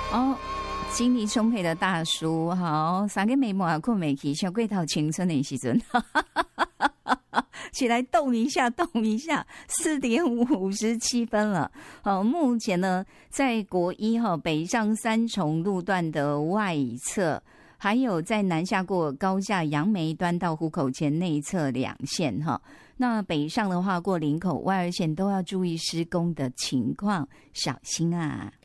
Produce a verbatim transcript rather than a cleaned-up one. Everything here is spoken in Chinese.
哦，精力充沛的大叔，好，三个眉毛啊，困没起，小龟头青春的时阵，起来动一下，动一下，四点五十七分了。好，目前呢，在国一哈北上三重路段的外侧，还有在南下过高架杨梅端到湖口前内侧两线哈。那北上的话，过林口外二线都要注意施工的情况，小心啊。